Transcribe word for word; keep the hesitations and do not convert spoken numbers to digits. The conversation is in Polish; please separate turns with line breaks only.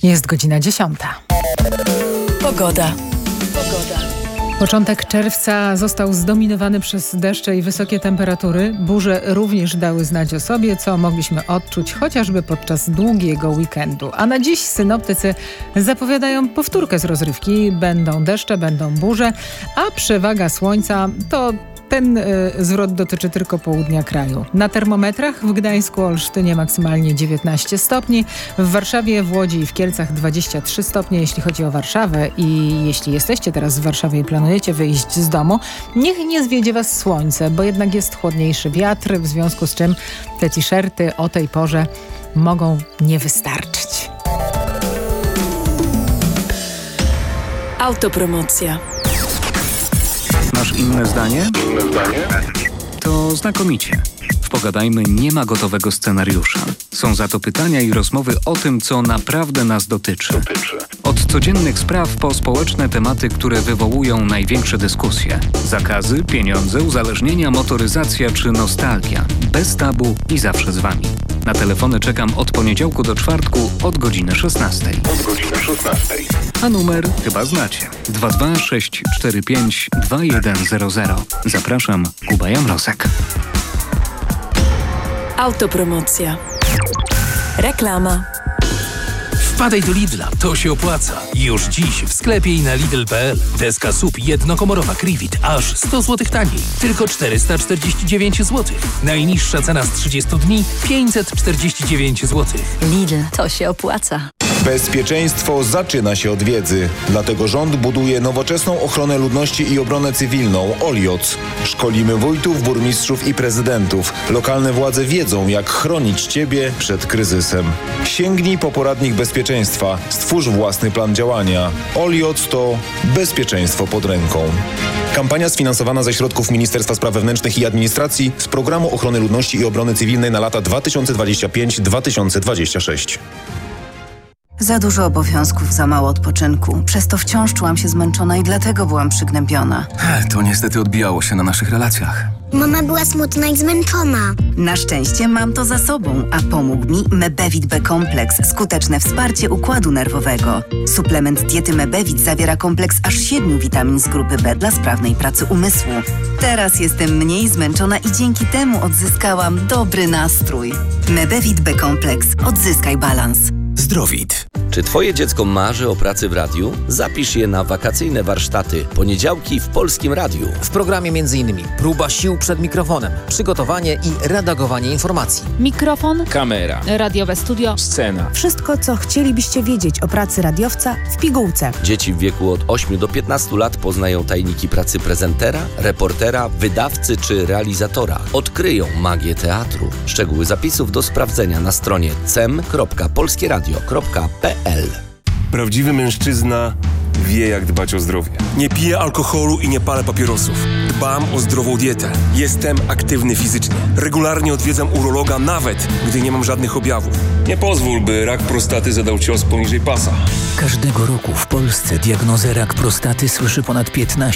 Jest godzina dziesiąta.
Pogoda. Pogoda.
Początek czerwca został zdominowany przez deszcze i wysokie temperatury. Burze również dały znać o sobie, co mogliśmy odczuć chociażby podczas długiego weekendu. A na dziś synoptycy zapowiadają powtórkę z rozrywki. Będą deszcze, będą burze, a przewaga słońca to... Ten y, zwrot dotyczy tylko południa kraju. Na termometrach w Gdańsku, Olsztynie maksymalnie dziewiętnaście stopni, w Warszawie, w Łodzi i w Kielcach dwadzieścia trzy stopnie, jeśli chodzi o Warszawę. I jeśli jesteście teraz w Warszawie i planujecie wyjść z domu, niech nie zwiedzie was słońce, bo jednak jest chłodniejszy wiatr, w związku z czym te t-shirty o tej porze mogą nie wystarczyć.
Autopromocja.
Masz inne zdanie?
Inne zdanie?
To znakomicie. W Pogadajmy nie ma gotowego scenariusza. Są za to pytania i rozmowy o tym, co naprawdę nas dotyczy.
Dotyczy.
Od codziennych spraw po społeczne tematy, które wywołują największe dyskusje. Zakazy, pieniądze, uzależnienia, motoryzacja czy nostalgia. Bez tabu i zawsze z wami. Na telefony czekam od poniedziałku do czwartku od godziny szesnastej.
Od godziny szesnastej.
A numer chyba znacie. dwa dwa sześć cztery pięć dwa jeden zero zero. Zapraszam, Kuba Jamrosek.
Autopromocja. Reklama.
Wpadaj do Lidla, to się opłaca. Już dziś w sklepie i na lidl kropka p l. Deska S U P jednokomorowa Krivit aż sto złotych taniej. Tylko czterysta czterdzieści dziewięć złotych. Najniższa cena z trzydziestu dni pięćset czterdzieści dziewięć złotych.
Lidl, to się opłaca.
Bezpieczeństwo zaczyna się od wiedzy. Dlatego rząd buduje nowoczesną ochronę ludności i obronę cywilną O L I O C. Szkolimy wójtów, burmistrzów i prezydentów. Lokalne władze wiedzą, jak chronić Ciebie przed kryzysem. Sięgnij po poradnik bezpieczeństwa. Stwórz własny plan działania. O L I O C to bezpieczeństwo pod ręką. Kampania sfinansowana ze środków Ministerstwa Spraw Wewnętrznych i Administracji z Programu Ochrony Ludności i Obrony Cywilnej na lata dwa tysiące dwudziesty piąty do dwa tysiące dwudziestego szóstego.
Za dużo obowiązków, za mało odpoczynku. Przez to wciąż czułam się zmęczona i dlatego byłam przygnębiona.
To niestety odbijało się na naszych relacjach.
Mama była smutna i zmęczona.
Na szczęście mam to za sobą, a pomógł mi Mebevit B Kompleks. Skuteczne wsparcie układu nerwowego. Suplement diety Mebevit zawiera kompleks aż siedmiu witamin z grupy B dla sprawnej pracy umysłu. Teraz jestem mniej zmęczona i dzięki temu odzyskałam dobry nastrój. Mebevit B Kompleks. Odzyskaj balans.
Zdrowit. Czy Twoje dziecko marzy o pracy w radiu? Zapisz je na wakacyjne warsztaty poniedziałki w Polskim Radiu.
W programie m.in. próba sił przed mikrofonem, przygotowanie i redagowanie informacji.
Mikrofon,
kamera,
radiowe studio,
scena.
Wszystko, co chcielibyście wiedzieć o pracy radiowca w pigułce.
Dzieci w wieku od ośmiu do piętnastu lat poznają tajniki pracy prezentera, reportera, wydawcy czy realizatora. Odkryją magię teatru. Szczegóły zapisów do sprawdzenia na stronie cem kropka polskie radio kropka p l.
Prawdziwy mężczyzna wie, jak dbać o zdrowie. Nie piję alkoholu i nie palę papierosów. Dbam o zdrową dietę. Jestem aktywny fizycznie. Regularnie odwiedzam urologa, nawet gdy nie mam żadnych objawów. Nie pozwól, by rak prostaty zadał cios poniżej pasa.
Każdego roku w Polsce diagnozę rak prostaty słyszy ponad piętnaście